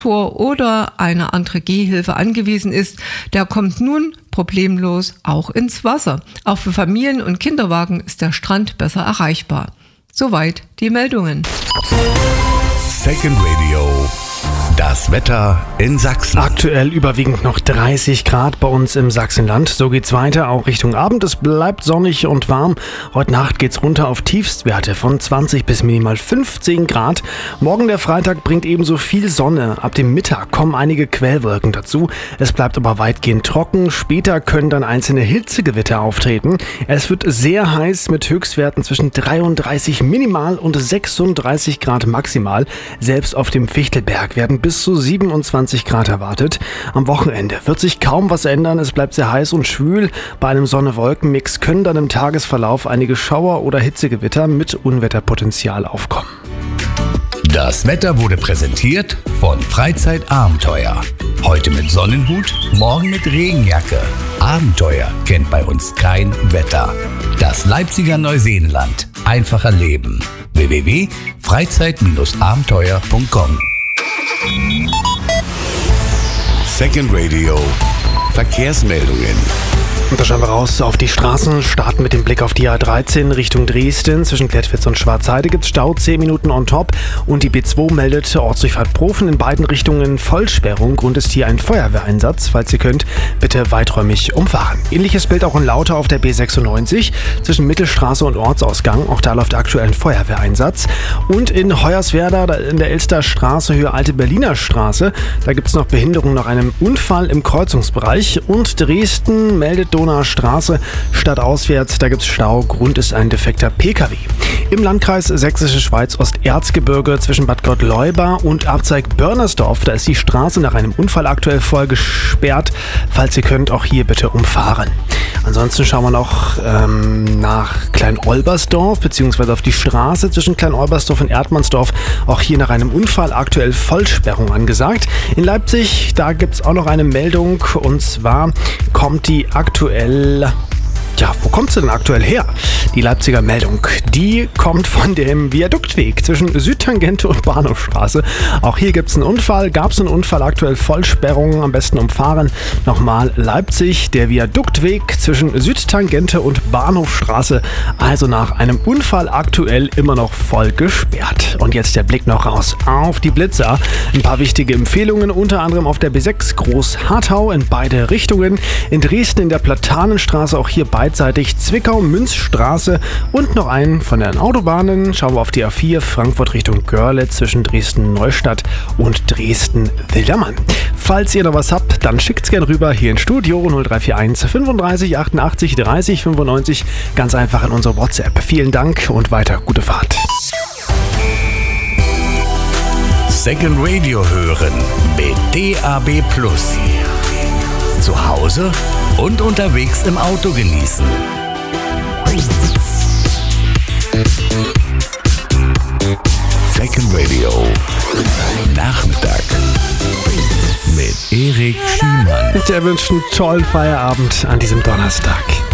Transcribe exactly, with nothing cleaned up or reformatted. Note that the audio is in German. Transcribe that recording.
oder eine andere Gehhilfe angewiesen ist, der kommt nun problemlos auch ins Wasser. Auch für Familien und Kinderwagen ist der Strand besser erreichbar. Soweit die Meldungen. Second Radio. Das Wetter in Sachsen. Aktuell überwiegend noch dreißig Grad bei uns im Sachsenland. So geht's weiter, auch Richtung Abend. Es bleibt sonnig und warm. Heute Nacht geht's runter auf Tiefstwerte von zwanzig bis minimal fünfzehn Grad. Morgen der Freitag bringt ebenso viel Sonne. Ab dem Mittag kommen einige Quellwolken dazu. Es bleibt aber weitgehend trocken. Später können dann einzelne Hitzegewitter auftreten. Es wird sehr heiß mit Höchstwerten zwischen dreiunddreißig minimal und sechsunddreißig Grad maximal. Selbst auf dem Fichtelberg werden bis zu siebenundzwanzig Grad erwartet. Am Wochenende wird sich kaum was ändern. Es bleibt sehr heiß und schwül. Bei einem Sonne-Wolken-Mix können dann im Tagesverlauf einige Schauer oder Hitzegewitter mit Unwetterpotenzial aufkommen. Das Wetter wurde präsentiert von Freizeitabenteuer. Heute mit Sonnenhut, morgen mit Regenjacke. Abenteuer kennt bei uns kein Wetter. Das Leipziger Neuseenland. Einfacher Leben. w w w punkt freizeit abenteuer punkt com Second Radio. Verkehrsmeldungen. Und da schauen wir raus auf die Straßen, starten mit dem Blick auf die A dreizehn Richtung Dresden. Zwischen Klettwitz und Schwarzheide gibt es Stau, zehn Minuten on top. Und die B zwei meldet Ortsdurchfahrt Profen in beiden Richtungen Vollsperrung. Grund ist hier ein Feuerwehreinsatz. Falls ihr könnt, bitte weiträumig umfahren. Ähnliches Bild auch in Lauter auf der B sechsundneunzig zwischen Mittelstraße und Ortsausgang. Auch da läuft aktuell ein Feuerwehreinsatz. Und in Hoyerswerda in der Elsterstraße, Höhe Alte Berliner Straße, da gibt es noch Behinderung nach einem Unfall im Kreuzungsbereich. Und Dresden meldet Donauer Straße stadtauswärts, da gibt es Stau. Grund ist ein defekter P K W. Im Landkreis Sächsische Schweiz Osterzgebirge zwischen Bad Gottleuba und Abzeig-Börnersdorf, da ist die Straße nach einem Unfall aktuell voll gesperrt. Falls ihr könnt, auch hier bitte umfahren. Ansonsten schauen wir noch ähm, nach Klein-Olbersdorf beziehungsweise auf die Straße zwischen Klein-Olbersdorf und Erdmannsdorf. Auch hier nach einem Unfall aktuell Vollsperrung angesagt. In Leipzig, da gibt es auch noch eine Meldung, und zwar kommt die aktuell... Ja, wo kommt sie denn aktuell her? Die Leipziger Meldung, die kommt von dem Viaduktweg zwischen Südtangente und Bahnhofstraße. Auch hier gibt es einen Unfall, gab es einen Unfall, aktuell Vollsperrung, am besten umfahren. Nochmal Leipzig, der Viaduktweg zwischen Südtangente und Bahnhofstraße, also nach einem Unfall aktuell immer noch voll gesperrt. Und jetzt der Blick noch raus auf die Blitzer. Ein paar wichtige Empfehlungen, unter anderem auf der B sechs Groß-Harthau in beide Richtungen. In Dresden in der Platanenstraße, auch hier beidseitig Zwickau-Münzstraße, und noch einen von den Autobahnen. Schauen wir auf die A vier Frankfurt Richtung Görlitz zwischen Dresden-Neustadt und Dresden-Wildermann. Falls ihr noch was habt, dann schickt's gerne rüber hier ins Studio null drei vier eins fünfunddreißig achtundachtzig dreißig fünfundneunzig. Ganz einfach in unsere WhatsApp. Vielen Dank und weiter gute Fahrt. Second Radio hören mit D A B Plus. Zu Hause und unterwegs im Auto genießen. Second Radio. Nachmittag. Mit Erik Schiemann. Der wünscht einen tollen Feierabend an diesem Donnerstag.